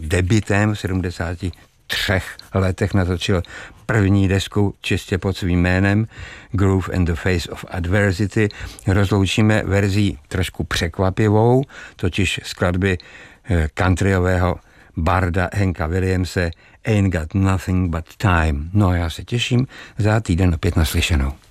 debitem v 73 letech natočil první desku čistě pod svým jménem Groove in the Face of Adversity. Rozloučíme verzí trošku překvapivou, totiž skladby countryového barda Hanka Williamse Ain't Got Nothing But Time. No a já se těším za týden opět naslyšenou.